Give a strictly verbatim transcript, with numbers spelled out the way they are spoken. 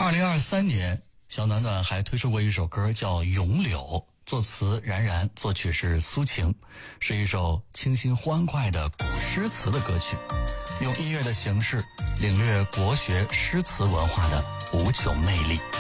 二零二三年，小暖暖还推出过一首歌叫《咏柳》，作词冉冉，作曲是苏晴，是一首清新欢快的古诗词的歌曲，用音乐的形式领略国学诗词文化的无穷魅力。